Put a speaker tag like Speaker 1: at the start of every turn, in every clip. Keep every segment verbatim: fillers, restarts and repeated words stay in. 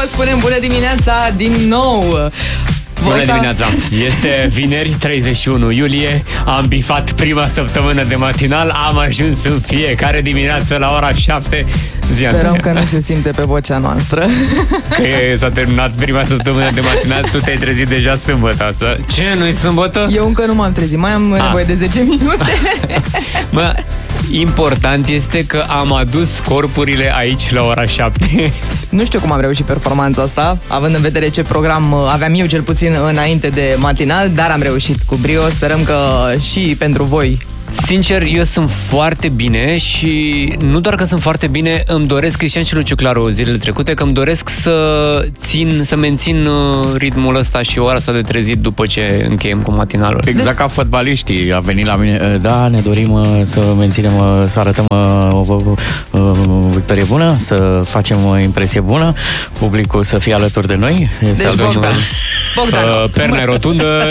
Speaker 1: vă spunem bună dimineața din nou.
Speaker 2: Bună dimineața! Este vineri, treizeci și unu iulie. Am bifat prima săptămână de matinal. Am ajuns în fiecare dimineață la ora șapte. Zi,
Speaker 1: Sperăm
Speaker 2: Antonia,
Speaker 1: că nu se simte pe vocea noastră.
Speaker 2: că s-a terminat prima săptămână de matinal. Tu te-ai trezit deja sâmbătă asta. Ce? Nu-i sâmbătă?
Speaker 1: Eu încă nu m-am trezit, mai am
Speaker 2: A.
Speaker 1: nevoie de zece minute.
Speaker 2: Mă, important este că am adus corpurile aici la ora șapte.
Speaker 1: Nu știu cum am reușit performanța asta, având în vedere ce program aveam eu cel puțin înainte de matinal, dar am reușit cu brio. Sperăm că și pentru voi.
Speaker 2: Sincer, eu sunt foarte bine și nu doar că sunt foarte bine, îmi doresc, Cristian și Luciu Claru zilele trecute, că îmi doresc să țin, să mențin ritmul ăsta și ora asta de trezit după ce încheiem cu matinalul.
Speaker 3: Exact ca fotbaliștii, a venit la mine, da, ne dorim să menținem, să arătăm o victorie bună, să facem o impresie bună, publicul să fie alături de noi.
Speaker 1: Deci Bogdan, Bogdan
Speaker 2: uh, perne rotundă.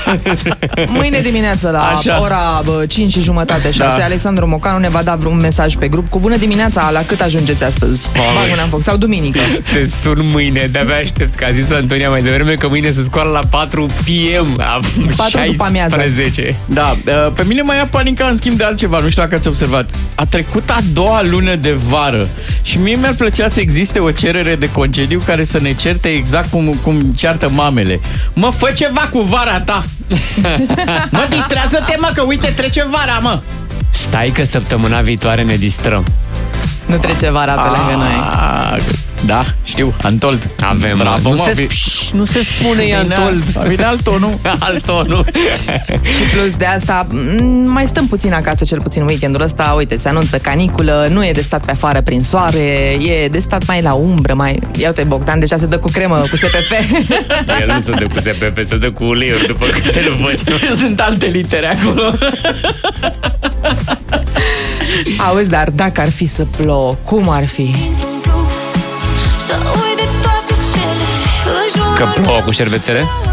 Speaker 1: Mâine dimineață la
Speaker 3: Așa.
Speaker 1: ora cinci și jumătate, șase, da. Alexandru Mocanu ne va da un mesaj pe grup cu bună dimineața, la cât ajungeți astăzi? Bag mâna în foc, sau duminică.
Speaker 2: Te sun mâine, de-abia aștept, că a zis Antonia mai devreme că mâine se scoală la patru p m, la șaisprezece.
Speaker 3: Da, pe mine mai ia panica în schimb de altceva, nu știu dacă ați observat. A trecut a doua lună de vară și mie mi-ar plăcea să existe o cerere de concediu care să ne certe exact cum, cum ceartă mamele. Mă, fă ceva cu vara ta! Mă, distrează-te, mă, că uite, trece vara, mă!
Speaker 2: Stai că săptămâna viitoare ne distrăm.
Speaker 1: Nu trece vara pe lângă noi.
Speaker 3: Da, știu, Antold.
Speaker 2: Avem,
Speaker 3: bravo,
Speaker 2: nu,
Speaker 3: mă,
Speaker 2: se,
Speaker 3: vi...
Speaker 2: pș, nu se spune e Antold.
Speaker 3: Vine alt tonul.
Speaker 2: Alt tonul.
Speaker 1: Și plus de asta, mai stăm puțin acasă, cel puțin weekendul ăsta. Uite, se anunță caniculă, nu e de stat pe afară prin soare, e de stat mai la umbră, mai... Ia uite, Bogdan deja se dă cu cremă, cu S P F.
Speaker 2: El nu se dă cu S P F, se dă cu uleiuri, după câte nu văd.
Speaker 3: Sunt alte litere acolo.
Speaker 1: Auzi, dar dacă ar fi să plouă, cum ar fi?
Speaker 2: Că plouă cu șervețele?